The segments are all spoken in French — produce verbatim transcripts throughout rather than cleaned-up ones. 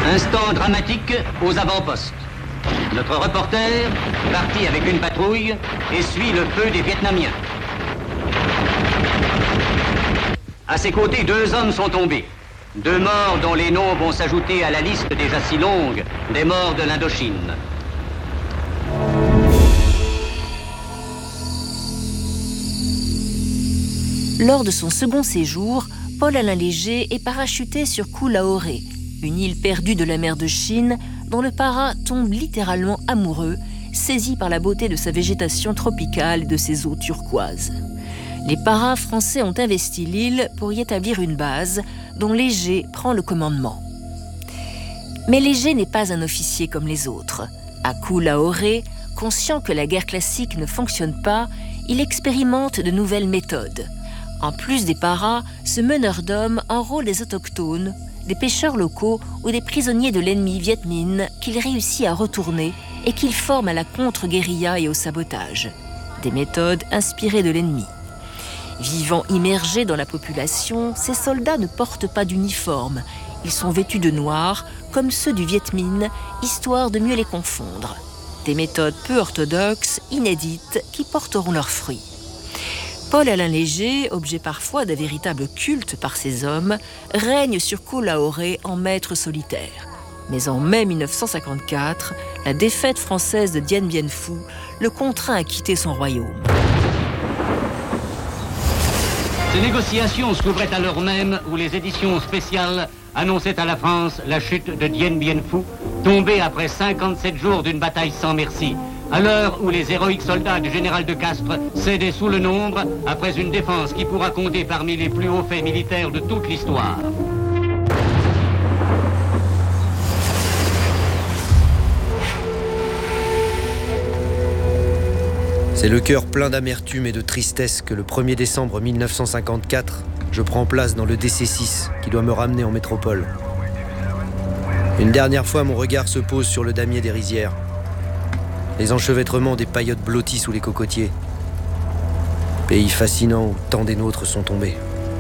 Instant dramatique aux avant-postes. Notre reporter, parti avec une patrouille, essuie le feu des Vietnamiens. À ses côtés, deux hommes sont tombés. Deux morts dont les noms vont s'ajouter à la liste déjà si longue des morts de l'Indochine. Lors de son second séjour, Paul-Alain Léger est parachuté sur Koh Lahoré, une île perdue de la mer de Chine dont le para tombe littéralement amoureux, saisi par la beauté de sa végétation tropicale et de ses eaux turquoises. Les paras français ont investi l'île pour y établir une base dont Léger prend le commandement. Mais Léger n'est pas un officier comme les autres. À Koh Lahoré, conscient que la guerre classique ne fonctionne pas, il expérimente de nouvelles méthodes. En plus des paras, ce meneur d'hommes enrôle des autochtones, des pêcheurs locaux ou des prisonniers de l'ennemi Viet Minh qu'il réussit à retourner et qu'il forme à la contre-guérilla et au sabotage. Des méthodes inspirées de l'ennemi. Vivant immergés dans la population, ces soldats ne portent pas d'uniforme. Ils sont vêtus de noir, comme ceux du Viet Minh, histoire de mieux les confondre. Des méthodes peu orthodoxes, inédites, qui porteront leurs fruits. Paul-Alain Léger, objet parfois d'un véritable culte par ces hommes, règne sur Koh Lahoré en maître solitaire. Mais en mai mille neuf cent cinquante-quatre, la défaite française de Dien Bien Phu le contraint à quitter son royaume. Ces négociations s'ouvraient à l'heure même où les éditions spéciales annonçaient à la France la chute de Dien Bien Phu, tombé après cinquante-sept jours d'une bataille sans merci. À l'heure où les héroïques soldats du général de Castres cédaient sous le nombre, après une défense qui pourra compter parmi les plus hauts faits militaires de toute l'histoire. C'est le cœur plein d'amertume et de tristesse que le premier décembre mille neuf cent cinquante-quatre, je prends place dans le D C six qui doit me ramener en métropole. Une dernière fois, mon regard se pose sur le damier des rizières. Les enchevêtrements des paillotes blotties sous les cocotiers. Pays fascinant où tant des nôtres sont tombés.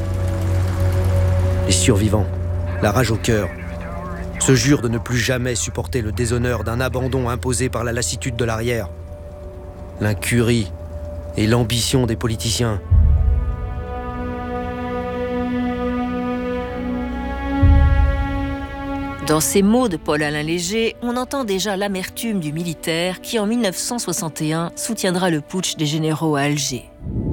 Les survivants, la rage au cœur, se jurent de ne plus jamais supporter le déshonneur d'un abandon imposé par la lassitude de l'arrière. L'incurie et l'ambition des politiciens. Dans ces mots de Paul-Alain Léger, on entend déjà l'amertume du militaire qui, en mille neuf cent soixante et un, soutiendra le putsch des généraux à Alger.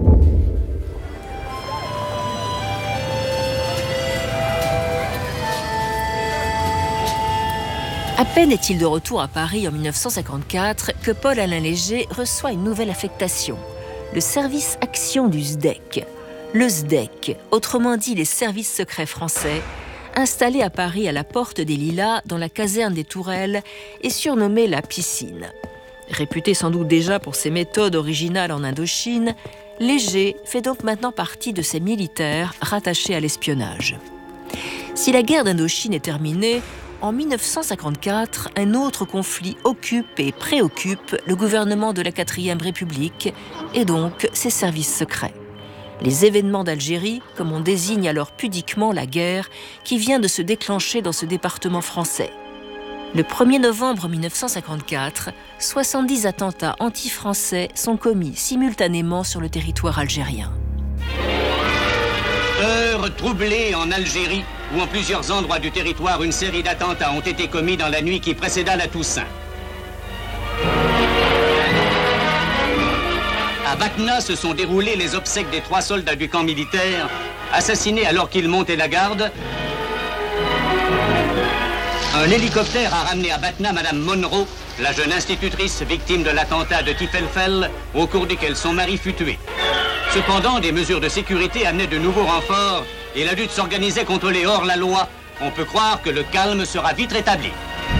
À peine est-il de retour à Paris en mille neuf cent cinquante-quatre que Paul-Alain Léger reçoit une nouvelle affectation, le service action du S D E C. Le S D E C, autrement dit les services secrets français, installé à Paris à la Porte des Lilas, dans la caserne des Tourelles, est surnommé la Piscine. Réputé sans doute déjà pour ses méthodes originales en Indochine, Léger fait donc maintenant partie de ces militaires rattachés à l'espionnage. Si la guerre d'Indochine est terminée, en mille neuf cent cinquante-quatre, un autre conflit occupe et préoccupe le gouvernement de la quatrième République et donc ses services secrets. Les événements d'Algérie, comme on désigne alors pudiquement la guerre qui vient de se déclencher dans ce département français. Le premier novembre mille neuf cent cinquante-quatre, soixante-dix attentats anti-français sont commis simultanément sur le territoire algérien. Heure troublée en Algérie, où en plusieurs endroits du territoire, une série d'attentats ont été commis dans la nuit qui précéda la Toussaint. À Batna se sont déroulées les obsèques des trois soldats du camp militaire, assassinés alors qu'ils montaient la garde. Un hélicoptère a ramené à Batna Madame Monroe, la jeune institutrice victime de l'attentat de Tiffelfel, au cours duquel son mari fut tué. Cependant, des mesures de sécurité amenaient de nouveaux renforts et la lutte s'organisait contre les hors-la-loi. On peut croire que le calme sera vite rétabli.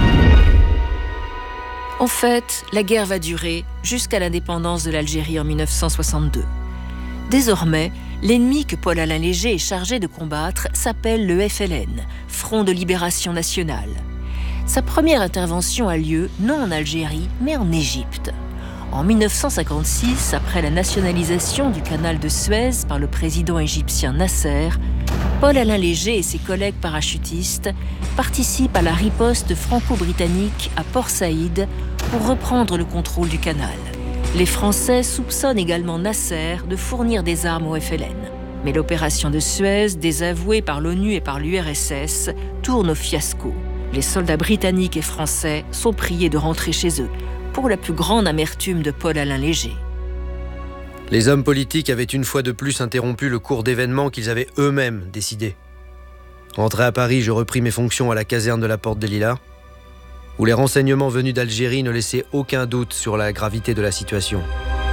En fait, la guerre va durer jusqu'à l'indépendance de l'Algérie en mille neuf cent soixante-deux. Désormais, l'ennemi que Paul-Alain Léger est chargé de combattre s'appelle le F L N, Front de Libération Nationale. Sa première intervention a lieu non en Algérie, mais en Égypte. En mille neuf cent cinquante-six, après la nationalisation du canal de Suez par le président égyptien Nasser, Paul-Alain Léger et ses collègues parachutistes participent à la riposte franco-britannique à Port Saïd pour reprendre le contrôle du canal. Les Français soupçonnent également Nasser de fournir des armes au F L N. Mais l'opération de Suez, désavouée par l'ONU et par l'U R S S, tourne au fiasco. Les soldats britanniques et français sont priés de rentrer chez eux, pour la plus grande amertume de Paul-Alain Léger. Les hommes politiques avaient une fois de plus interrompu le cours d'événements qu'ils avaient eux-mêmes décidés. Rentré à Paris, je repris mes fonctions à la caserne de la Porte des Lilas, où les renseignements venus d'Algérie ne laissaient aucun doute sur la gravité de la situation.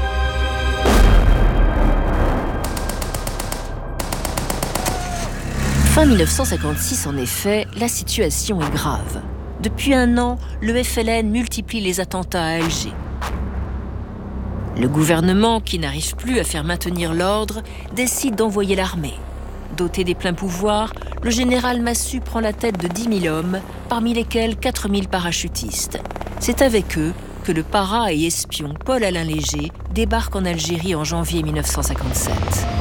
Fin mille neuf cent cinquante-six, en effet, la situation est grave. Depuis un an, le F L N multiplie les attentats à Alger. Le gouvernement, qui n'arrive plus à faire maintenir l'ordre, décide d'envoyer l'armée. Doté des pleins pouvoirs, le général Massu prend la tête de dix mille hommes, parmi lesquels quatre mille parachutistes. C'est avec eux que le para et espion Paul-Alain Léger débarque en Algérie en janvier mille neuf cent cinquante-sept.